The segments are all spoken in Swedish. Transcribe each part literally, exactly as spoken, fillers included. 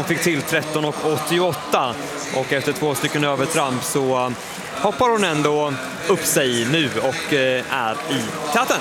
Hon fick till tretton åttioåtta och efter två stycken övertramp så hoppar hon ändå upp sig nu och är i täten.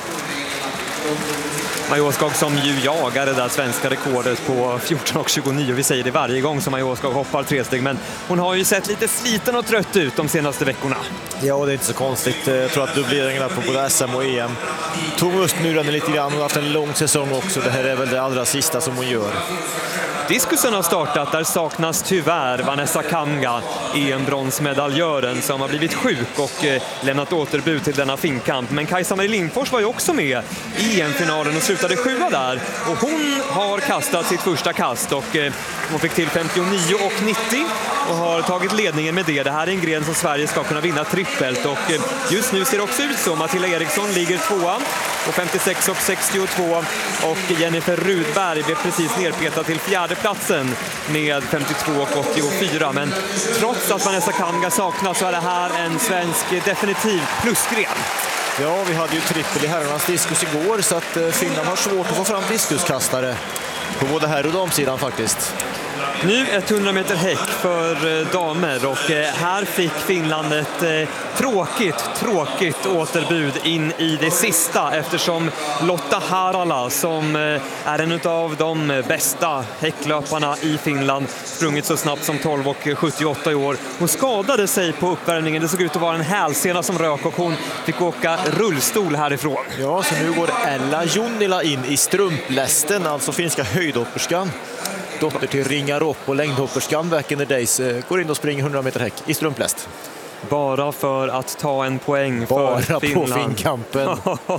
Majorskog som ju jagar det där svenska rekordet på fjorton tjugonio. Vi säger det varje gång som Majorskog hoppar tre steg, men hon har ju sett lite sliten och trött ut de senaste veckorna. Ja, det är inte så konstigt. Jag tror att dubbleringarna på både S M och E M tog just nu den lite grann. Hon har haft en lång säsong också. Det här är väl det allra sista som hon gör. Diskusen har startat, där saknas tyvärr Vanessa Kamga, E M-bronsmedaljören som har blivit sjuk och eh, lämnat återbud till denna finkamp. Men Kajsa-Marie Lindfors var ju också med i E M-finalen och slutade sjua där. Och hon har kastat sitt första kast och eh, hon fick till femtionio och nittio och har tagit ledningen med det. Det här är en gren som Sverige ska kunna vinna trippelt och eh, just nu ser det också ut som att Matilda Eriksson ligger tvåa på femtiosex och sextiotvå och Jennifer Rudberg blev precis nerpetad till fjärde platsen med femtiotvå och åttiofyra, men trots att Vanessa Kamga saknas så är det här en svensk definitiv plusgren. Ja, vi hade ju trippel i herrarnas diskus igår så att Finland har svårt att få fram diskuskastare på både herr- och damsidan faktiskt. Nu hundra meter häck för damer och här fick Finland ett tråkigt, tråkigt återbud in i det sista eftersom Lotta Harala, som är en av de bästa häcklöparna i Finland, sprungit så snabbt som tolv och sjuttioåtta i år. Hon skadade sig på uppvärmningen. Det såg ut att vara en hälsena som rök och hon fick åka rullstol härifrån. Ja, så nu går Ella Junnila in i strumplästen, alltså finska höjdhopperskan. Dotter till Ringaropp och längdhopperskan back in the days går in och springer hundra meter häck i strumpläst. Bara för att ta en poäng Bara för Finland. Bara på finkampen.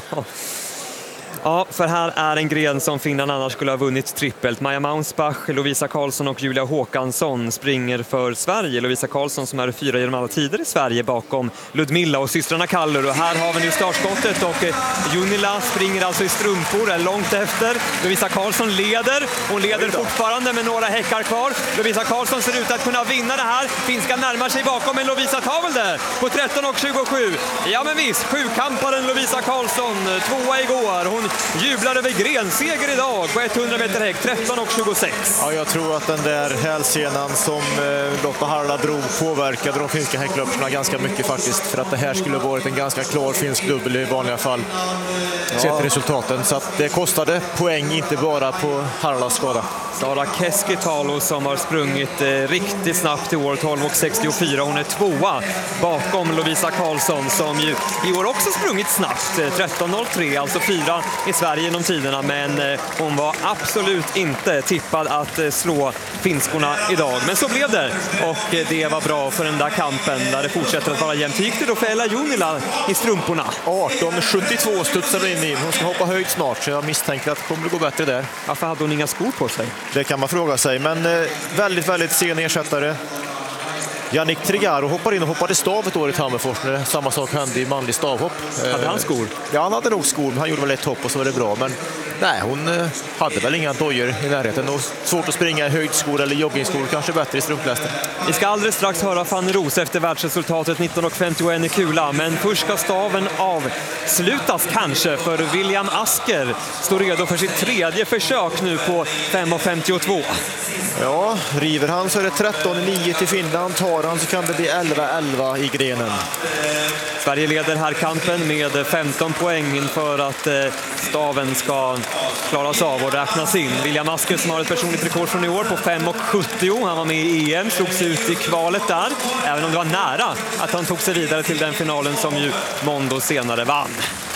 Ja, för här är en gren som Finland annars skulle ha vunnit trippelt. Maja Maunsbach, Lovisa Karlsson och Julia Håkansson springer för Sverige. Lovisa Karlsson som är fyra genom alla tider i Sverige bakom Ludmilla och systrarna Kallur. Och här har vi nu startskottet och Junnila springer alltså i strumpor, är långt efter. Lovisa Karlsson leder. Hon leder fortfarande med några häckar kvar. Lovisa Karlsson ser ut att kunna vinna det här. Finska närmar sig bakom, men Lovisa tar väl det på tretton och tjugosju. Ja men visst, sjukamparen Lovisa Karlsson, tvåa igår. Hon jublar över grenseger idag på hundra meter häck, tretton och tjugosex. Ja, jag tror att den där hälsenan som eh, Lotta Harala drog påverkade de finska häcklöparna ganska mycket faktiskt. För att det här skulle varit en ganska klar finsk dubbel i vanliga fall. Ja. Sett resultaten. Så att det kostade poäng, inte bara på Haralas skada. Sara Keskitalo som har sprungit eh, riktigt snabbt i år, tolv och sextiofyra. Hon är tvåa bakom Lovisa Karlsson som ju i år också sprungit snabbt. Eh, tretton noll tre, alltså fyra i Sverige genom tiderna. Men eh, hon var absolut inte tippad att eh, slå finskorna idag. Men så blev det. Och eh, det var bra för den där kampen där det fortsätter att vara jämnt. Gick det då för Ella Junnila i strumporna? arton sjuttiotvå studsade in i. Hon ska hoppa höjd snart, så jag misstänker att det kommer att gå bättre där. Varför hade hon inga skor på sig? Det kan man fråga sig, men eh, väldigt, väldigt sen ersättare. Jannik Trigaro hoppar in och hoppade stav ett år i Tammerfors när samma sak hände i manlig stavhopp. Hade han skor? Ja, han hade nog skor, men han gjorde väl ett hopp och så var det bra. Men nej, hon eh, hade väl inga dojor i närheten. Och svårt att springa i höjdskor eller joggingskor, kanske bättre i strumplästen. Vi ska alldeles strax höra Fanny Ros efter världsresultatet nitton och femtioen i kula. Men först ska staven avslutas kanske, för William Asker står redo för sitt tredje försök nu på fem och femtiotvå. Ja, river han så är det tretton nio till Finland. Tar han så kan det bli elva elva i grenen. Sverige leder här kampen med femton poäng för att staven ska klaras av och räknas in. William Asker som har ett personligt rekord från i år på fem och sjuttio. Han var med i E M, slogs ut i kvalet där. Även om det var nära att han tog sig vidare till den finalen som ju Mondo senare vann.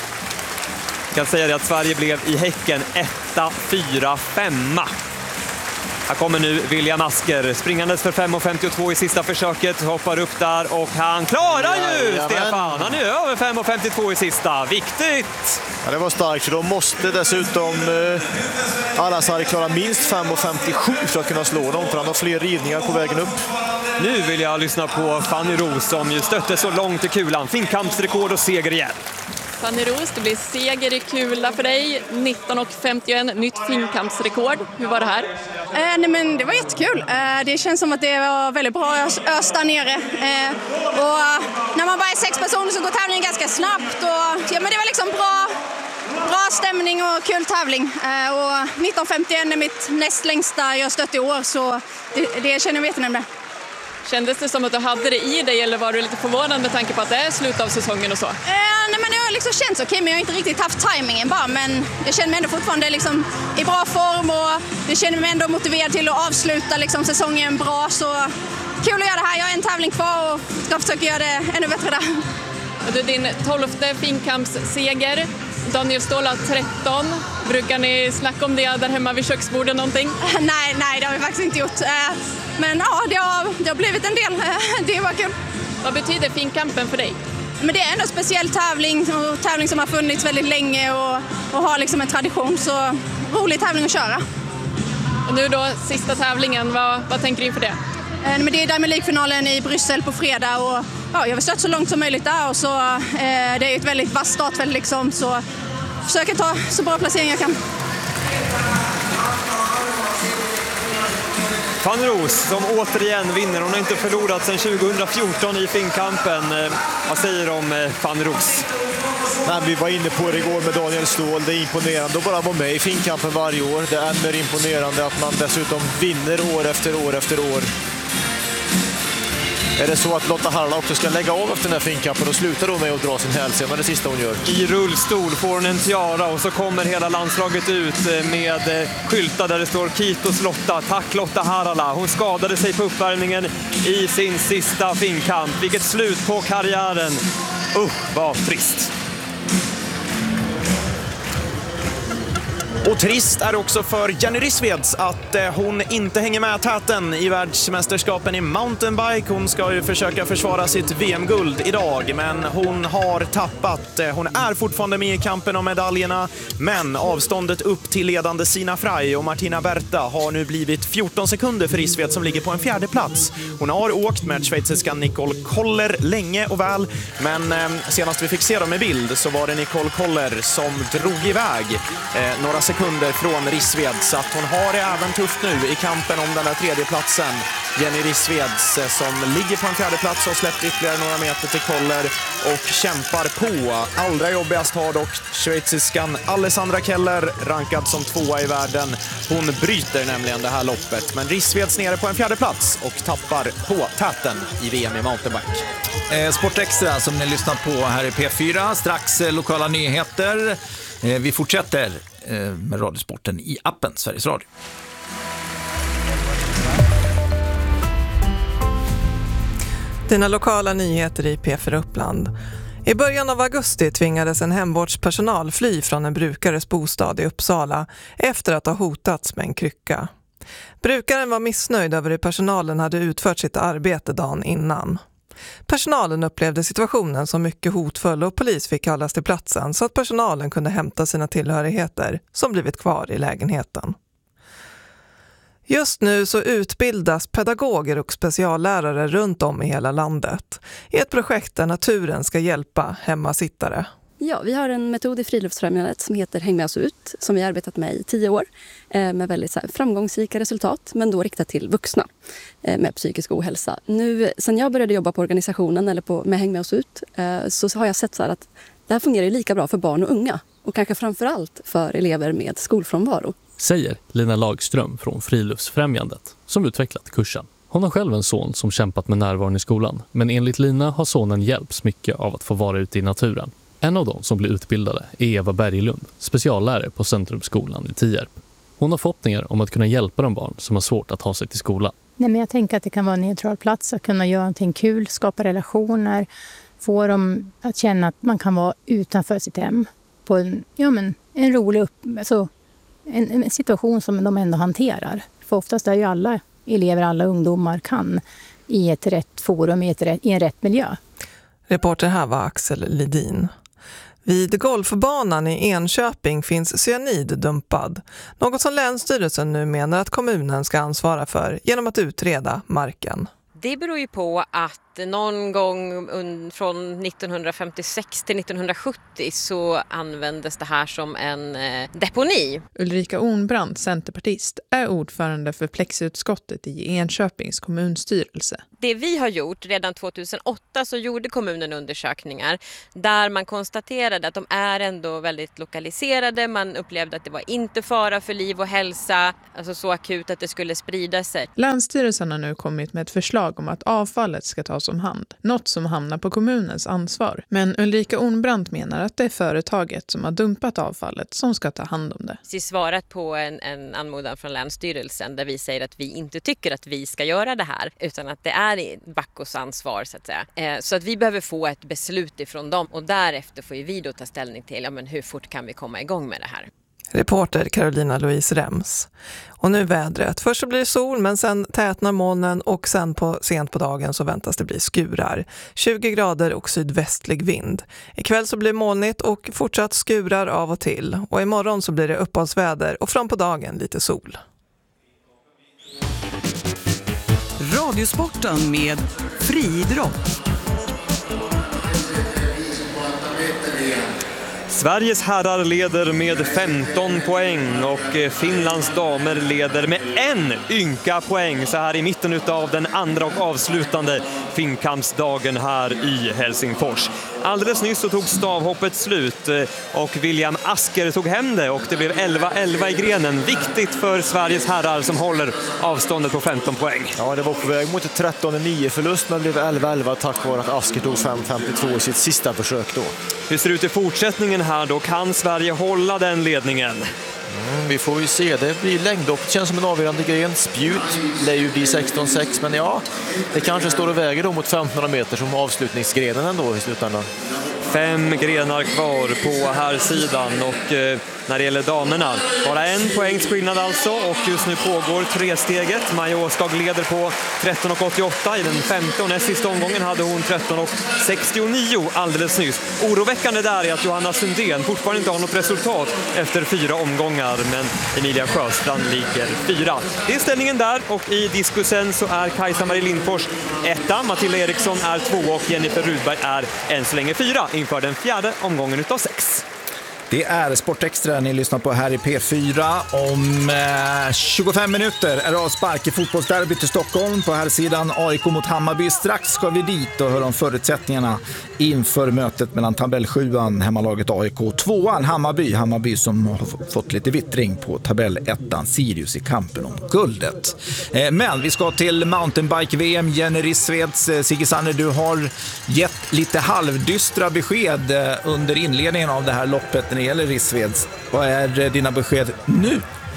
Jag kan säga det att Sverige blev i häcken etta, fyra, femma. Här kommer nu William Asker springandes för fem och femtiotvå i sista försöket, hoppar upp där och han klarar ju, Jajamän. Stefan! Han är över fem och femtiotvå i sista, viktigt! Ja, det var starkt, så de måste dessutom eh, Al-Azhari klara minst fem och femtiosju för att kunna slå dem, för han har fler rivningar på vägen upp. Nu vill jag lyssna på Fanny Ros som ju stötte så långt i kulan, finkampsrekord och seger igen. Fanny Ros, det blir seger i kula för dig, nitton och femtioen, nytt finkampsrekord. Hur var det här? Eh, nej men det var jättekul. Eh, det känns som att det var väldigt bra ös, ös där nere. Eh, och när man bara är sex personer så går tävlingen ganska snabbt. Och, ja, men det var liksom bra, bra stämning och kul tävling. Eh, och nitton femtioen är mitt näst längsta jag stött i år, så det, det känner jag jättenöjd med. Kändes det som att du hade det i dig eller var du lite förvånad med tanke på att det är slut av säsongen och så? Eh, nej, men jag har liksom känt okej, men jag har inte riktigt haft tajmingen bara, men jag känner mig ändå fortfarande liksom i bra form och jag känner mig ändå motiverad till att avsluta liksom säsongen bra, så kul att göra det här. Jag har en tävling kvar och ska försöka göra det ännu bättre där. Du, din tolfte finkampsseger. Daniel Ståhl har tretton. Brukar ni snacka om det där hemma vid köksbordet någonting? nej, nej, det har vi faktiskt inte gjort. Men ja, det har, det har blivit en del. Det var kul. Vad betyder finkampen för dig? Men det är en speciell tävling, och tävling som har funnits väldigt länge och, och har liksom en tradition, så rolig tävling att köra. Och nu då, sista tävlingen, vad, vad tänker du inför det? Men det är Diamond League-finalen i Bryssel på fredag och ja, jag vill stötta så långt som möjligt där, och så eh, det är ett väldigt vasst startfält liksom, så försöker ta så bra placering jag kan. Van Roos som återigen vinner. Hon har inte förlorat sedan tjugohundrafjorton i finkampen. Eh, vad säger du om eh, Van Roos? Nej, vi var inne på det igår med Daniel Ståhl. Det är imponerande att bara vara med i finkampen varje år. Det är än mer imponerande att man dessutom vinner år efter år efter år. Är det så att Lotta Harla också ska lägga av efter den här finkampen och sluta då med att dra sin hälsena det sista hon gör? I rullstol får hon en tiara och så kommer hela landslaget ut med skyltar där det står Kitos Lotta. Tack Lotta Harla. Hon skadade sig på uppvärmningen i sin sista finkamp. Vilket slut på karriären. Usch, vad trist. Och trist är också för Jenny Rissveds att hon inte hänger med täten i världsmästerskapen i mountainbike. Hon ska ju försöka försvara sitt V M-guld idag, men hon har tappat. Hon är fortfarande med i kampen om medaljerna, men avståndet upp till ledande Sina Frey och Martina Berta har nu blivit fjorton sekunder för Rissved som ligger på en fjärde plats. Hon har åkt med schweiziskan Nicole Koller länge och väl, men senast vi fick se dem i bild så var det Nicole Koller som drog iväg eh, några sekunder sekunder från Rissved, så att hon har det även tufft nu i kampen om den där tredje platsen. Jenny Rissveds som ligger på en fjärde plats och släppt ytterligare några meter till Koller och kämpar på. Allra jobbigast har dock schweiziskan Alessandra Keller, rankad som tvåa i världen. Hon bryter nämligen det här loppet, men Rissveds nere på en fjärde plats och tappar på täten i V M i mountainbike. Eh, Sport Extra som ni lyssnar på här i P fyra. Strax eh, lokala nyheter. Eh, vi fortsätter eh, med radiosporten i appen Sveriges Radio. Dina lokala nyheter i P fyra Uppland. I början av augusti tvingades en hemvårdspersonal fly från en brukares bostad i Uppsala efter att ha hotats med en krycka. Brukaren var missnöjd över hur personalen hade utfört sitt arbete dagen innan. Personalen upplevde situationen som mycket hotfull och polis fick kallas till platsen så att personalen kunde hämta sina tillhörigheter som blivit kvar i lägenheten. Just nu så utbildas pedagoger och speciallärare runt om i hela landet i ett projekt där naturen ska hjälpa hemmasittare. Ja, vi har en metod i Friluftsfrämjandet som heter Häng med oss ut, som vi har arbetat med i tio år eh, med väldigt så här, framgångsrika resultat, men då riktat till vuxna eh, med psykisk ohälsa. Nu, sen jag började jobba på organisationen eller på, med Häng med oss ut eh, så har jag sett så här att det här fungerar lika bra för barn och unga och kanske framförallt för elever med skolfrånvaro. Säger Lina Lagström från Friluftsfrämjandet som utvecklat kursen. Hon har själv en son som kämpat med närvaron i skolan, men enligt Lina har sonen hjälpts mycket av att få vara ute i naturen. En av dem som blir utbildade är Eva Berglund, speciallärare på Centrumskolan i Tierp. Hon har förhoppningar om att kunna hjälpa de barn som har svårt att ta sig till skolan. Nej, men jag tänker att det kan vara en neutral plats att kunna göra någonting kul, skapa relationer, få dem att känna att man kan vara utanför sitt hem på en, ja, men en rolig upp, alltså en, en situation som de ändå hanterar. För oftast är ju alla elever, alla ungdomar kan i ett rätt forum, i, ett rätt, i en rätt miljö. Reporter här var Axel Lidin. Vid golfbanan i Enköping finns cyanid dumpad. Något som Länsstyrelsen nu menar att kommunen ska ansvara för genom att utreda marken. Det beror ju på att att någon gång från nittonhundrafemtiosex till nittonhundrasjuttio så användes det här som en deponi. Ulrika Ornbrandt, centerpartist, är ordförande för plexutskottet i Enköpings kommunstyrelse. Det vi har gjort, redan tjugohundraåtta så gjorde kommunen undersökningar där man konstaterade att de är ändå väldigt lokaliserade. Man upplevde att det var inte fara för liv och hälsa, alltså så akut att det skulle sprida sig. Länsstyrelsen har nu kommit med ett förslag om att avfallet ska tas om hand, något som hamnar på kommunens ansvar. Men Ulrika Ornbrandt menar att det är företaget som har dumpat avfallet som ska ta hand om det. Vi har svarat på en, en anmodan från Länsstyrelsen där vi säger att vi inte tycker att vi ska göra det här utan att det är Backos ansvar så att säga. Eh, så att vi behöver få ett beslut ifrån dem och därefter får vi då ta ställning till ja, men hur fort kan vi komma igång med det här. Reporter Carolina Louise Rems. Och nu vädret. Först så blir det sol men sen tätnar molnen och sen på, sent på dagen så väntas det bli skurar. tjugo grader och sydvästlig vind. Ikväll så blir molnigt och fortsatt skurar av och till. Och imorgon så blir det uppehållsväder och fram på dagen lite sol. Radiosporten med friidrott. Sveriges herrar leder med femton poäng och Finlands damer leder med en ynka poäng så här i mitten av den andra och avslutande finkampsdagen här i Helsingfors. Alldeles nyss så tog stavhoppet slut och William Asker tog hem det och det blev elva elva i grenen. Viktigt för Sveriges herrar som håller avståndet på femton poäng. Ja, det var på väg mot ett tretton nio förlust men blev elva elva tack vare att Asker tog fem femtiotvå i sitt sista försök då. Hur ser det ut i fortsättningen här då? Kan Sverige hålla den ledningen? Mm, vi får ju se. Det blir längdhopp. Det känns som en avgörande gren. Spjut lär ju bli sexton sex men ja, det kanske står och väger då mot femtonhundra meter som avslutningsgrenen ändå i slutändan. Fem grenar kvar på här sidan och eh, när det gäller damerna bara en poängs skillnad alltså och just nu pågår tresteget. Maja Åskag leder på tretton åttioåtta i den femte och näst sista omgången hade hon tretton sextionio alldeles nyss. Oroväckande där är att Johanna Sundén fortfarande inte har något resultat efter fyra omgångar men Emilia Sjöstrand ligger fyra. Det är ställningen där och i diskusen så är Kajsa-Marie Lindfors etta, Matilda Eriksson är två och Jennifer Rudberg är än så länge fyra inför den fjärde omgången utav sex. Det är Sportextra ni lyssnar på här i P fyra. Om eh, tjugofem minuter är det avspark i fotbollsderbyt i Stockholm. På här sidan A I K mot Hammarby. Strax ska vi dit och höra om förutsättningarna inför mötet mellan tabellsjuan, hemmalaget A I K, tvåan Hammarby. Hammarby som har fått lite vittring på tabellettan Sirius i kampen om guldet. Eh, men vi ska till mountainbike-V M. Jenny Rissveds, eh, Sigge Sanner, du har gett lite halvdystra besked eh, under inledningen av det här loppet när det gäller Rissveds. Vad är dina besked nu?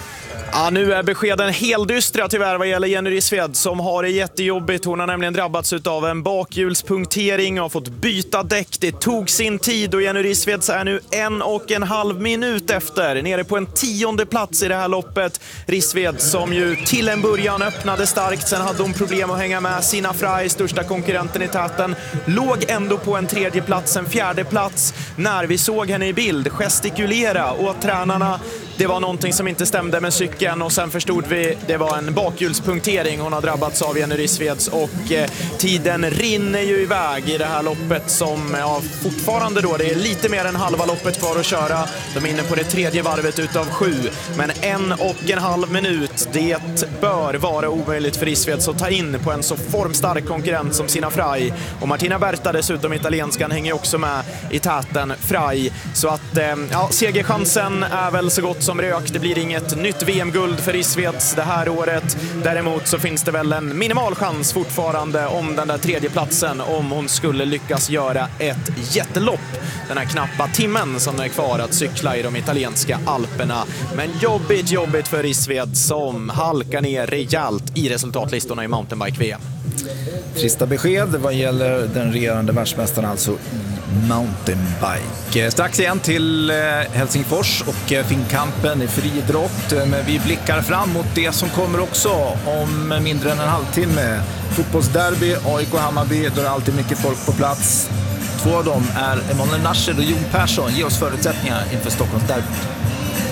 Ja, nu är beskeden helt dystra tyvärr vad gäller Jenny Rissved som har det jättejobbigt. Hon har nämligen drabbats av en bakhjulspunktering och har fått byta däck. Det tog sin tid och Jenny Rissved är nu en och en halv minut efter. Nere på en tionde plats i det här loppet. Rissved som ju till en början öppnade starkt. Sen hade hon problem att hänga med. Sina Frey, största konkurrenten i täten, låg ändå på en tredje plats, en fjärde plats när vi såg henne i bild gestikulera åt tränarna. Det var någonting som inte stämde med cykeln och sen förstod vi det var en bakhjulspunktering hon har drabbats av, Jenny Rissveds, och eh, tiden rinner ju iväg i det här loppet som ja, fortfarande då, det är lite mer än halva loppet kvar att köra. De är inne på det tredje varvet utav sju, men en och en halv minut, det bör vara omöjligt för Rissveds att ta in på en så formstark konkurrent som Sina Frey. Och Martina Berta dessutom, italienskan, hänger också med i täten Frey. Så att eh, ja, segerchansen är väl så gott som rök. Det blir inget nytt V M-guld för Rissveds det här året. Däremot så finns det väl en minimal chans fortfarande om den där tredje platsen om hon skulle lyckas göra ett jättelopp den här knappa timmen som är kvar att cykla i de italienska Alperna. Men jobbigt, jobbigt för Rissveds som halkar ner rejält i resultatlistorna i mountainbike-V M. Trista besked vad gäller den regerande världsmästaren alltså i mountainbike. Strax igen till Helsingfors och finkampen i friidrott. Men vi blickar fram mot det som kommer också om mindre än en halvtimme. Fotbollsderby, A I K Hammarby, då är alltid mycket folk på plats. Två av dem är Emanuel Nasser och Jon Persson. Ge oss förutsättningar inför Stockholmsderbyt.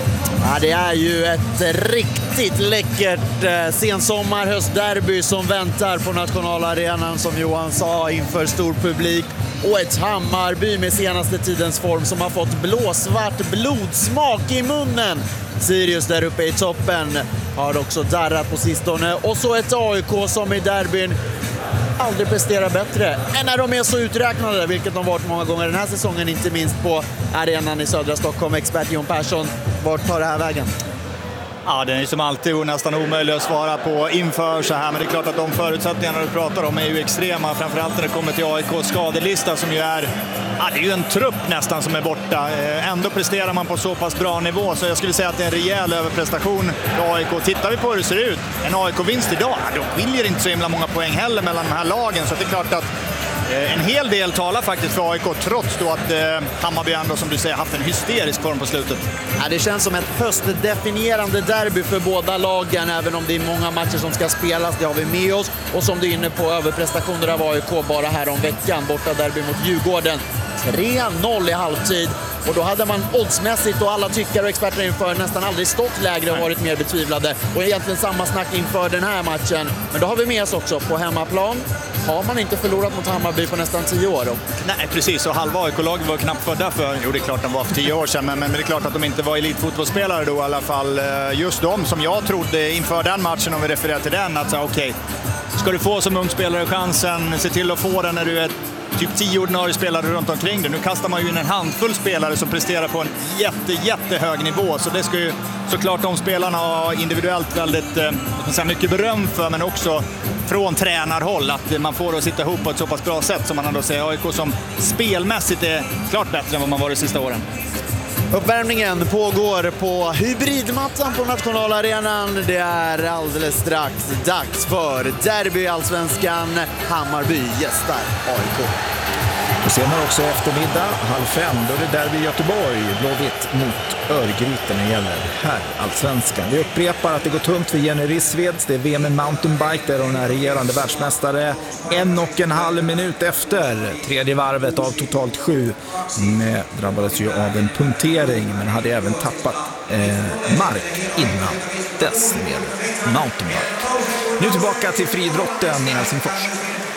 Ja, det är ju ett riktigt läckert eh, sensommar-höstderby som väntar på nationalarenan, som Johan sa, inför stor publik. Och ett Hammarby med senaste tidens form som har fått blåsvart blodsmak i munnen. Sirius där uppe i toppen har också darrat på sistone. Och så ett A I K som i derbyn aldrig presterar bättre än när de är så uträknade, vilket de varit många gånger den här säsongen, inte minst på arenan i södra Stockholm. Expert Jon Persson, vart tar det här vägen? Ja, den är som alltid nästan omöjlig att svara på inför så här, men det är klart att de förutsättningarna du pratar om är ju extrema, framförallt när det kommer till A I K:s skadelista som ju är, ja, det är ju en trupp nästan som är borta. Ändå presterar man på så pass bra nivå, så jag skulle säga att det är en rejäl överprestation för A I K. Tittar vi på hur det ser ut, en A I K-vinst idag, de skiljer inte så himla många poäng heller mellan de här lagen, så det är klart att en hel del talar faktiskt för A I K, trots då att eh, Hammarby ändå, som du säger, haft en hysterisk form på slutet. Ja, det känns som ett höstdefinierande derby för båda lagen, även om det är många matcher som ska spelas, det har vi med oss. Och som du är inne på, överprestationer av A I K bara här om veckan, borta derby mot Djurgården. tre noll i halvtid. Och då hade man oddsmässigt och alla tyckare och experter inför nästan aldrig stått lägre och varit mer betvivlade. Och egentligen samma snack inför den här matchen. Men då har vi med oss också på hemmaplan. Har man inte förlorat mot Hammarby på nästan tio år då? Nej, precis. Och halva A I K-laget var knappt födda för. Jo, det är klart de var för tio år sedan. Men, men det är klart att de inte var elitfotbollsspelare då i alla fall. Just de som jag trodde inför den matchen, om vi refererar till den, att säga okej, okay, ska du få som ung spelare chansen, se till att få den när du är typ tio ordinarie spelare runt omkring det. Nu kastar man ju in en handfull spelare som presterar på en jätte, jättehög nivå. Så det ska ju såklart de spelarna ha individuellt väldigt eh, mycket beröm för, men också från tränarhåll att man får att sitta ihop på ett så pass bra sätt som man ändå säger. A I K som spelmässigt är klart bättre än vad man varit de sista åren. Uppvärmningen pågår på hybridmattan på nationalarenan. Det är alldeles strax dags för derby i Allsvenskan. Hammarby gästar A I K. Och senare också eftermiddag, halv fem, då är det derby i Göteborg. Blåvitt mot Örgryte när det gäller här Allsvenskan. Vi upprepar att det går tungt för Jenny Rissveds. Det är V M i mountainbike där hon är regerande världsmästare. En och en halv minut efter tredje varvet av totalt sju. Med, drabbades ju av en punktering, men hade även tappat eh, mark innan dess med mountainbike. Nu tillbaka till friidrotten i Helsingfors.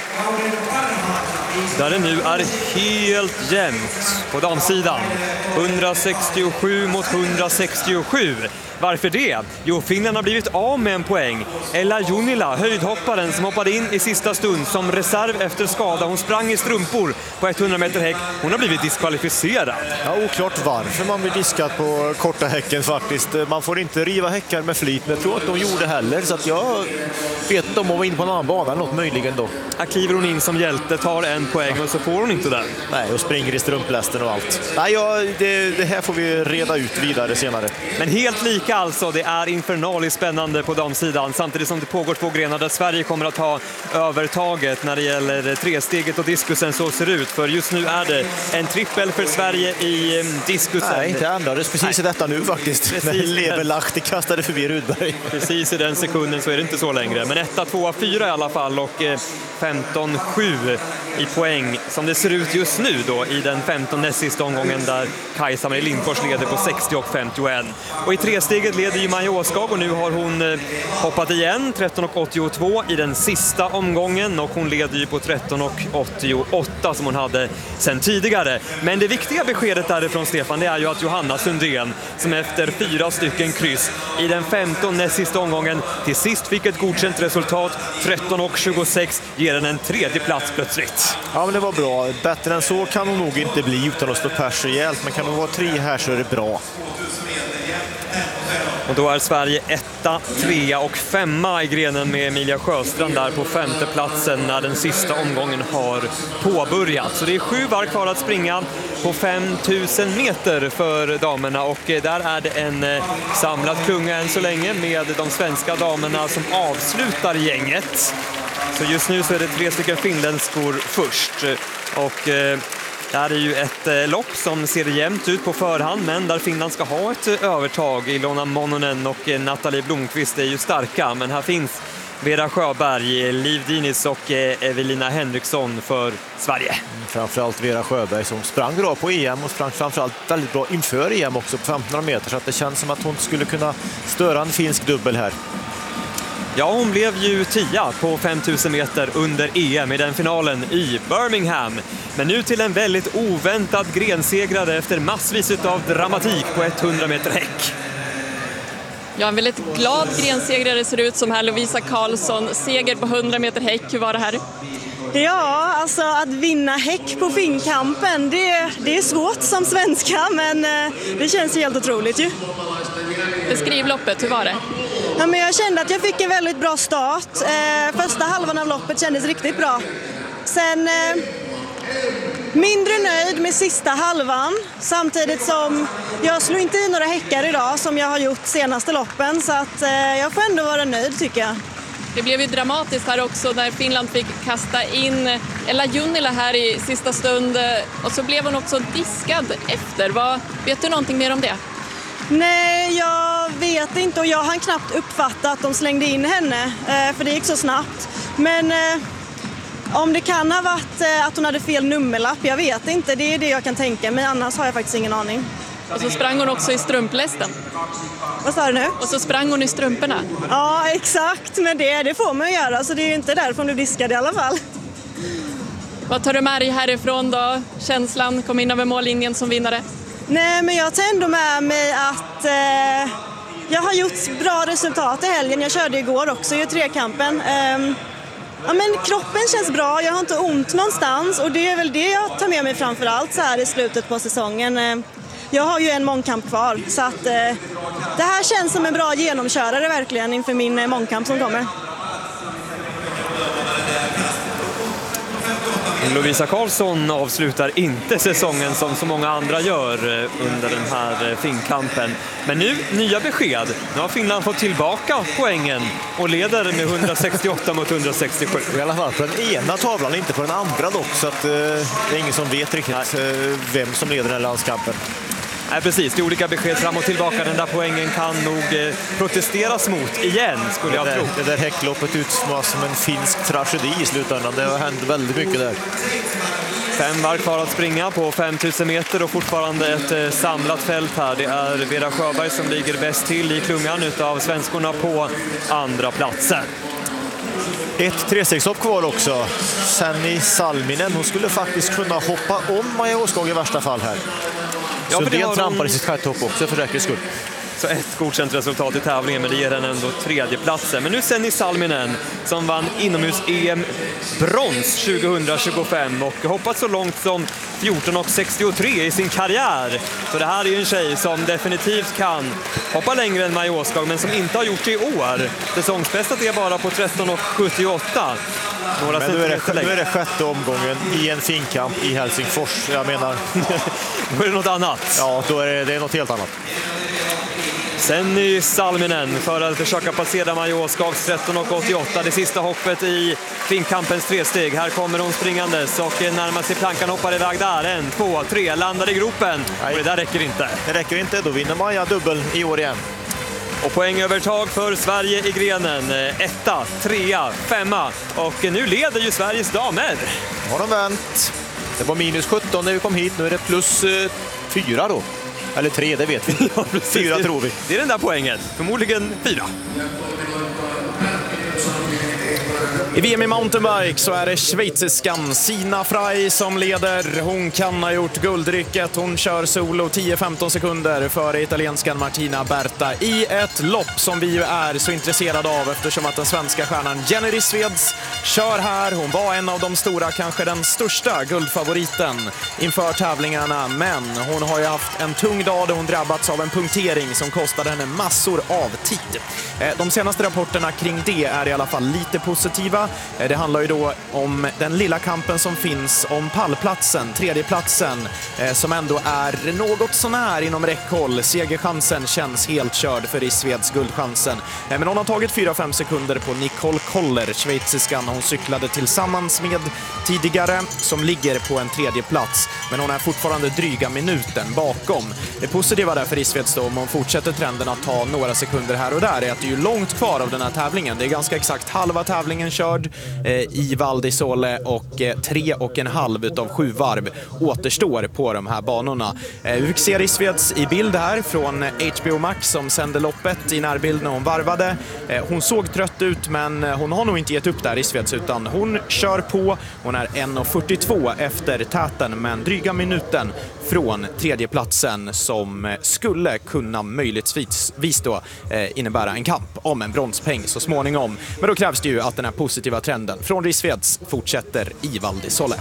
Där det nu är helt jämnt på damsidan. hundrasextiosju mot hundrasextiosju. Varför det? Jo, Finland har blivit av med en poäng. Ella Junila, höjdhopparen som hoppade in i sista stund som reserv efter skada. Hon sprang i strumpor på hundra meter häck. Hon har blivit diskvalificerad. Ja, oklart varför man blir diskad på korta häcken faktiskt. Man får inte riva häckar med flit, men jag tror att de gjorde heller. Så att jag vet inte om hon var in på en annan bana eller något möjligen då. Här kliver hon in som hjälte, tar en poäng och så får hon inte den. Nej, och springer i strumplästen och allt. Nej, ja, det, det här får vi reda ut vidare senare. Men helt lika alltså, det är infernaliskt spännande på damsidan, samtidigt som det pågår två grenar där Sverige kommer att ha övertaget när det gäller tresteget och diskusen. Så ser det ut, för just nu är det en trippel för Sverige i diskusen. Nej, det ändrades precis i detta nu faktiskt. Precis. När Leverlahti kastade förbi Rudberg. Precis i den sekunden så är det inte så längre. Men ett, två, fyra i alla fall, och femton sju i poäng som det ser ut just nu då i den femtonde näst sista omgången där Kajsa-Marie Lindfors leder på sextio och femtioett. Och i tresteget leder ju Maja Åskag, och nu har hon hoppat igen tretton och åttiotvå i den sista omgången, och hon leder ju på tretton och åttioåtta som hon hade sen tidigare. Men det viktiga beskedet därifrån, Stefan, det är ju att Johanna Sundén, som efter fyra stycken kryss i den femtonde näst sista omgången till sist fick ett godkänt resultat, tretton och tjugosex, ger den en tredje plats plötsligt. Ja, men det var bra. Bättre än så kan hon nog inte bli utan att stå pers rejält, men kan hon vara tre här så är det bra. Och då är Sverige etta, trea och femma i grenen med Emilia Sjöstrand där på femte platsen när den sista omgången har påbörjat. Så det är sju varv kvar att springa på fem tusen meter för damerna, och där är det en samlad klunga än så länge med de svenska damerna som avslutar gänget. Så just nu så är det tre stycken finländskor först, och det här är ju ett lopp som ser jämnt ut på förhand, men där Finland ska ha ett övertag. Ilona Mononen och Nathalie Blomqvist är ju starka, men här finns Vera Sjöberg, Liv Diniz och Evelina Henriksson för Sverige. Framförallt Vera Sjöberg som sprang bra på E M och sprang framförallt väldigt bra inför E M också på femtonhundra meter, så att det känns som att hon skulle kunna störa en finsk dubbel här. Ja, hon blev ju tia på femtusen meter under E M i den finalen i Birmingham. Men nu till en väldigt oväntad grensegrare efter massvis av dramatik på hundra meter häck. Ja, en väldigt glad grensegrare ser det ut som här, Lovisa Karlsson. Seger på hundra meter häck, hur var det här? Ja, alltså att vinna häck på finkampen, det, det är svårt som svenska, men det känns helt otroligt ju. Beskriv loppet, hur var det? Ja, men jag kände att jag fick en väldigt bra start. Eh, första halvan av loppet kändes riktigt bra. Sen eh, mindre nöjd med sista halvan, samtidigt som jag slog inte i några häckar idag som jag har gjort senaste loppen, så att eh, jag får ändå vara nöjd tycker jag. Det blev ju dramatiskt här också när Finland fick kasta in Ella Junnila här i sista stund och så blev hon också diskad efter. Vad, vet du någonting mer om det? Nej, jag vet inte och jag har knappt uppfattat att de slängde in henne för det gick så snabbt. Men om det kan ha varit att hon hade fel nummerlapp, jag vet inte. Det är det jag kan tänka mig, annars har jag faktiskt ingen aning. Och så sprang hon också i strumplästen. Vad sa du nu? Och så sprang hon i strumporna. Ja, exakt. Men det, det får man göra, så det är ju inte därför hon blev diskad i alla fall. Vad tar du med dig härifrån då? Känslan, kom in över mållinjen som vinnare? Nej, men jag tar ändå med mig att eh, jag har gjort bra resultat i helgen. Jag körde igår också i trekampen. Eh, ja, men kroppen känns bra, jag har inte ont någonstans och det är väl det jag tar med mig framförallt så här i slutet på säsongen. Eh, jag har ju en mångkamp kvar, så att eh, det här känns som en bra genomkörare verkligen inför min eh, mångkamp som kommer. Lovisa Karlsson avslutar inte säsongen som så många andra gör under den här finkampen. Men nu nya besked. Nu har Finland fått tillbaka poängen och leder med hundrasextioåtta mot hundrasextiosju. I alla fall på den ena tavlan, inte på den andra dock, så att, eh, det är ingen som vet riktigt eh, vem som leder den här landskampen. Nej, precis. Det är olika besked fram och tillbaka. Den där poängen kan nog eh, protesteras mot igen, skulle jag det där, tro. Det där häckloppet utsmås som en finsk tragedi i slutändan. Det har hänt väldigt mycket där. Fem varv kvar att springa på femtusen meter och fortfarande ett eh, samlat fält här. Det är Vera Sjöberg som ligger bäst till i klungan utav svenskorna på andra platsen. Ett trestegshopp kvar också. Senni Salminen, hon skulle faktiskt kunna hoppa om Maja Åskog i värsta fall här. Ja, så det hon... trampar i sitt sjätte hopp också för säkerhets skull. Så ett godkänt resultat i tävlingen, men det ger henne ändå tredjeplatsen. Men nu Senni Salminen som vann inomhus-E M brons tjugohundratjugofem och hoppat så långt som fjorton komma sextiotre i sin karriär. Så det här är ju en tjej som definitivt kan hoppa längre än Maja Åskog, men som inte har gjort det i år. Säsongsbästat är bara på tretton komma sjuttioåtta. Några men nu är, det, nu är det sjätte omgången i en finkamp i Helsingfors. Jag menar, då är det något annat. Ja, då är det, det är något helt annat. Senni Salminen för att försöka passera Maja Åskogs tretton komma åttioåtta. Det sista hoppet i finkampens tresteg. Här kommer hon springandes och närmar sig plankan, hoppar iväg där. En, två, tre, landar i gropen. Och det där räcker inte. Det räcker inte, då vinner Maja dubbel i år igen. Och poängövertag för Sverige i grenen. Etta, trea, femma. Och nu leder ju Sveriges damer. Har de vänt. Det var minus sjutton när vi kom hit. Nu är det plus eh, fyra då. Eller tre, det vet vi. Ja, fyra tror vi. Det är den där poängen. Förmodligen fyra. I V M i mountainbike så är det schweiziskan Sina Frey som leder. Hon kan ha gjort guldrycket. Hon kör solo tio femton sekunder före italienskan Martina Berta i ett lopp som vi ju är så intresserade av eftersom att den svenska stjärnan Jenny Rissveds kör här. Hon var en av de stora, kanske den största guldfavoriten inför tävlingarna, men hon har ju haft en tung dag där hon drabbats av en punktering som kostade henne massor av tid. De senaste rapporterna kring det är i alla fall lite positiva. Det handlar ju då om den lilla kampen som finns om pallplatsen, tredjeplatsen, som ändå är något sånär inom räckhåll. Segerchansen känns helt körd för Rissveds, guldchansen. Men hon har tagit fyra fem sekunder på Nicole Koller, schweiziskan hon cyklade tillsammans med tidigare, som ligger på en tredje plats. men hon är fortfarande dryga minuten bakom. Det positiva där för Rissveds då, om hon fortsätter trenden att ta några sekunder här och där, är att det är ju långt kvar av den här tävlingen. Det är ganska exakt halva tävlingen körd eh, i Val di Sole och eh, tre och en halv utav sju varv återstår på de här banorna. Eh, vi fick se Rissveds i bild här från H B O Max som sände loppet i närbild när hon varvade. Eh, hon såg trött ut, men hon har nog inte gett upp där Rissveds, utan hon kör på. Hon är en fyrtiotvå efter täten, men dryga minuten från tredjeplatsen som skulle kunna möjligtvis då eh, innebära en kamp om en bronspeng så småningom. Men då krävs det ju att den här positiva trenden från Rissveds fortsätter i Val di Sole.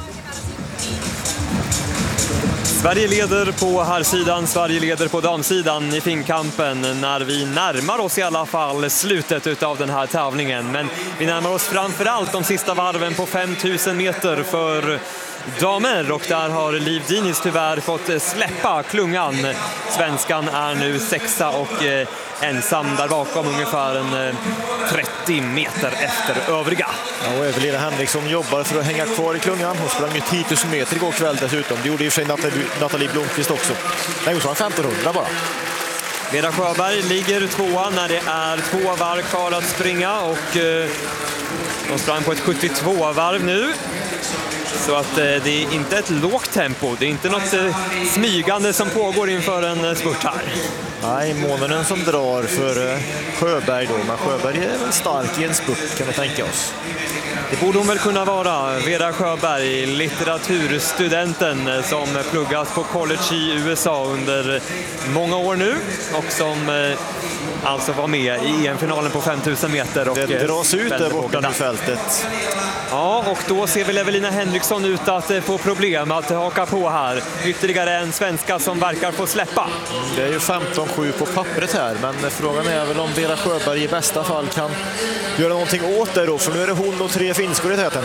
Sverige leder på herrsidan, Sverige leder på damsidan i finkampen när vi närmar oss i alla fall slutet av den här tävlingen. Men vi närmar oss framförallt de sista varven på fem tusen meter för damer, och där har Liv Diniz tyvärr fått släppa klungan. Svenskan är nu sexa och eh, ensam där bakom, ungefär en eh, trettio meter efter övriga. Ja, och Evelina Henriksson jobbar för att hänga kvar i klungan. Hon sprang ju tio tusen meter igår kväll dessutom. Det gjorde i och för sig Nathalie, Nathalie Blomqvist också. Nej, hon sa femtonhundra bara. Vera Sjöberg ligger tvåa när det är två varv kvar att springa, och eh, de sprang på ett sjuttiotvå varv nu. Så att eh, det är inte ett lågt tempo, det är inte något eh, smygande som pågår inför en eh, spurt här. Nej, månaden som drar för eh, Sjöberg då, men Sjöberg är väl stark i en spurt, kan vi tänka oss. Det borde hon väl kunna vara. Vera Sjöberg, litteraturstudenten som pluggat på college i U S A under många år nu, och som eh, alltså var med i E M-finalen på fem tusen meter. Och det dras ut där borta i fältet. Ja, och då ser väl Evelina Henriksson ut att få problem att haka på här. Ytterligare en svenska som verkar få släppa. Det är ju femton sju på pappret här, men frågan är väl om Vera Sjöberg i bästa fall kan göra någonting åt det då, för nu är det hon och tre finskor i täten.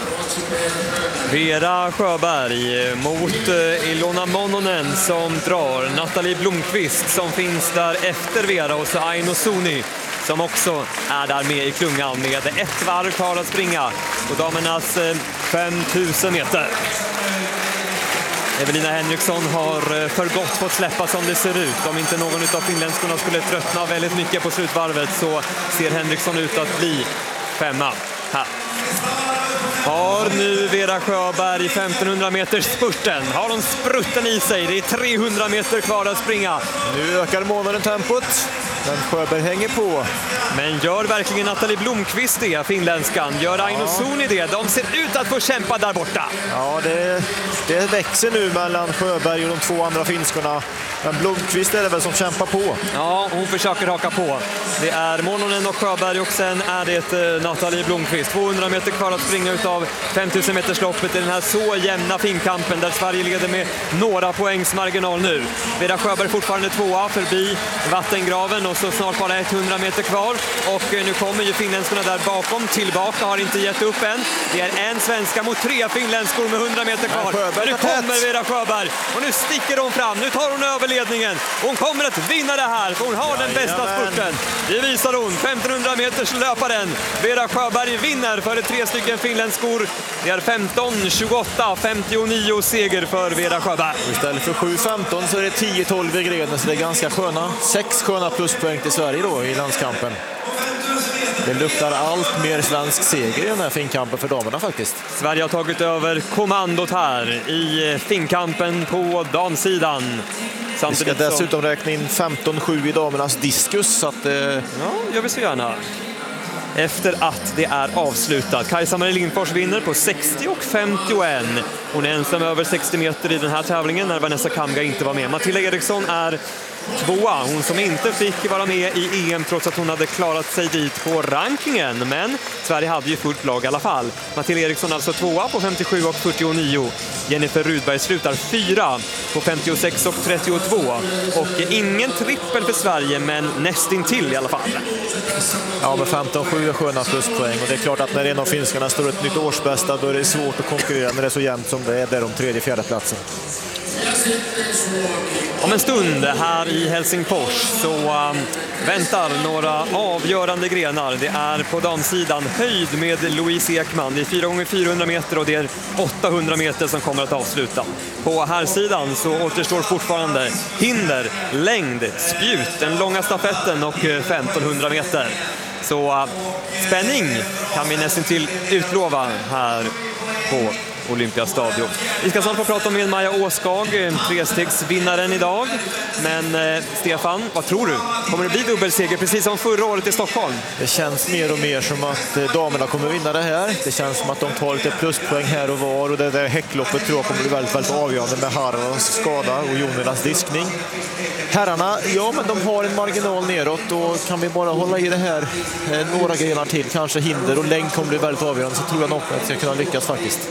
Vera Sjöberg mot Ilona Mononen som drar. Nathalie Blomqvist som finns där efter Vera, och så Aino Suni som också är där med i klungan med ett varv kvar att springa och damernas fem tusen meter. Evelina Henriksson har för gott fått släppa som det ser ut. Om inte någon av finländskorna skulle tröttna väldigt mycket på slutvarvet så ser Henriksson ut att bli femma här. Har nu Vera Sjöberg femtonhundra meters spurten. Har hon sprutten i sig. Det är trehundra meter kvar att springa. Nu ökar månaden tempot. Men Sjöberg hänger på. Men gör verkligen Nathalie Blomqvist det, finländskan? Gör Aino Suni det? De ser ut att få kämpa där borta. Ja, det, det växer nu mellan Sjöberg och de två andra finskorna. Men Blomqvist är det väl som kämpar på. Ja, hon försöker haka på. Det är Mononen och Sjöberg, och sen är det Nathalie Blomqvist. tvåhundra meter kvar att springa utav fem tusen meters loppet i den här så jämna finkampen där Sverige leder med några poängs marginal nu. Vera Sjöberg fortfarande tvåa förbi vattengraven, och så snart bara hundra meter kvar. Och nu kommer ju finländskorna där bakom tillbaka, har inte gett upp än. Det är en svenska mot tre finländskor med hundra meter kvar. Men nu kommer Vera Sjöberg, och nu sticker hon fram. Nu tar hon över ledningen. Hon kommer att vinna det här, för hon har den bästa spurten. Det visar hon. femtonhundra meters löparen. Vera Sjöberg vinner för tre stycken finländskor. Det är femton tjugoåtta femtionio seger för Vera Sjöberg. Istället för sju femton så är det tio tolv i grenen, så det är ganska sköna. Sex sköna pluspoäng till Sverige då i landskampen. Det luktar allt mer svensk seger i den här finkampen för damerna faktiskt. Sverige har tagit över kommandot här i finkampen på damsidan. Vi ska dessutom räkna in femton sju i damernas diskus. Så att, eh... Ja, gör vi så gärna. Efter att det är avslutat. Kajsa-Marie Lindfors vinner på sextio och femtioett. Hon är ensam över sextio meter i den här tävlingen när Vanessa Kamga inte var med. Matilda Eriksson är tvåa. Hon som inte fick vara med i E M trots att hon hade klarat sig dit på rankingen. Men Sverige hade ju fullt lag i alla fall. Matilda Eriksson alltså tvåa på femtiosju och fyrtionio. Jennifer Rudberg slutar fyra på femtiosex och trettiotvå. Och ingen trippel för Sverige, men nästintill i alla fall. Ja, men femton sju är sköna pluspoäng. Och det är klart att när en av finskarna står ett nytt årsbästa, då är det svårt att konkurrera när det är så jämnt som det är där om tredje, fjärde platsen. Om en stund här i Helsingfors så um, väntar några avgörande grenar. Det är på damsidan höjd med Louise Ekman. Det är fyra gånger fyrahundra meter och det är åttahundra meter som kommer att avsluta. På här sidan så återstår fortfarande hinder, längd, spjut, den långa stafetten och femtonhundra meter. Så uh, spänning kan vi nästan till utlova här på Olympiastadion. Vi ska snart få prata med Maja Åskag, trestegsvinnaren idag. Men eh, Stefan, vad tror du? Kommer det bli dubbelseger precis som förra året i Stockholm? Det känns mer och mer som att eh, damerna kommer vinna det här. Det känns som att de tar lite pluspoäng här och var. Och det där häckloppet tror jag kommer bli väldigt, väldigt avgörande med Haralds skada och Jonilas diskning. Herrarna, ja men de har en marginal neråt och kan vi bara hålla i det här eh, några grenar till, kanske hinder och längd kommer bli väldigt avgörande, så tror jag nog att det ska kunna lyckas faktiskt.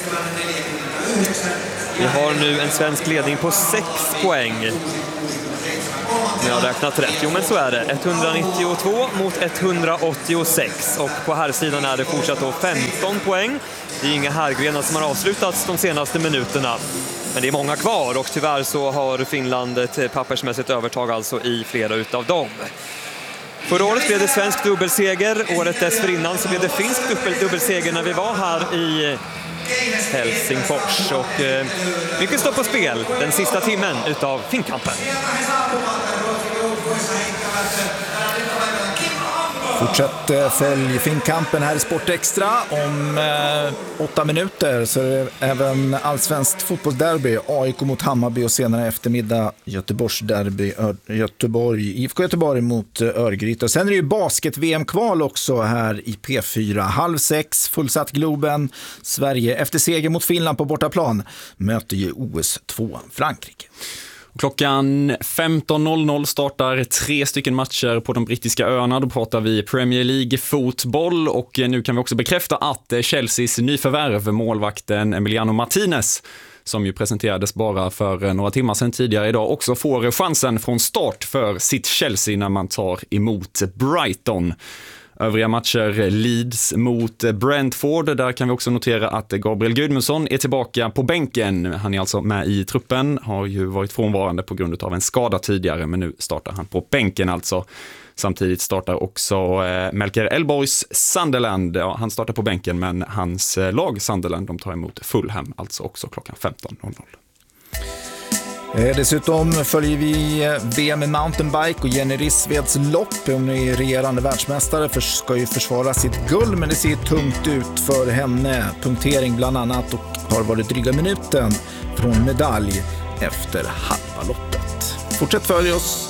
Vi har nu en svensk ledning på sex poäng. Jag har räknat rätt. Jo, men så är det. etthundranittiotvå mot etthundraåttiosex. Och på här sidan är det fortsatt då femton poäng. Det är inga härgrenar som har avslutats de senaste minuterna. Men det är många kvar och tyvärr så har Finland ett pappersmässigt övertag alltså i flera utav dem. Förra året blev det svensk dubbelseger. Året dessförinnan så blev det finsk dubbelseger när vi var här i Helsingfors. Och eh, mycket står på spel den sista timmen utav Finnkampen. Fortsätt följ Finnkampen här i Sport Extra. Om eh, åtta minuter så är det även allsvenskt fotbollsderby, A I K mot Hammarby, och senare eftermiddag Göteborgsderby, Göteborg, I F K Göteborg mot Örgryte. Och sen är det ju basket-V M-kval också här i P fyra. Halv sex, fullsatt Globen. Sverige efter seger mot Finland på bortaplan möter ju O S två Frankrike. Klockan femton noll noll startar tre stycken matcher på de brittiska öarna. Då pratar vi Premier League-fotboll och nu kan vi också bekräfta att Chelseas nyförvärv, målvakten Emiliano Martinez, som ju presenterades bara för några timmar sedan tidigare idag, också får chansen från start för sitt Chelsea när man tar emot Brighton. Övriga matcher: Leeds mot Brentford. Där kan vi också notera att Gabriel Gudmundsson är tillbaka på bänken. Han är alltså med i truppen, har ju varit frånvarande på grund av en skada tidigare, men nu startar han på bänken alltså. Samtidigt startar också eh, Melker Elborgs Sunderland. Ja, han startar på bänken, men hans eh, lag Sunderland, de tar emot Fulham alltså också klockan femton noll noll. Dessutom följer vi V M i mountainbike och Jenny Rissveds lopp. Hon är regerande världsmästare, för ska ju försvara sitt guld, men det ser tungt ut för henne. Punktering bland annat, och har varit dryga minuten från medalj efter halva loppet. Fortsätt följa oss